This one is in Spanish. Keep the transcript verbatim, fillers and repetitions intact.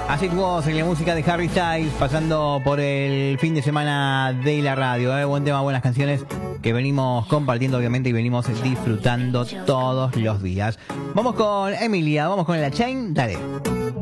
Así tuvo la música de Harry Styles pasando por el fin de semana de la radio. ¿eh? Buen tema, buenas canciones que venimos compartiendo obviamente y venimos disfrutando todos los días. Vamos con Emilia, vamos con la Chain, dale.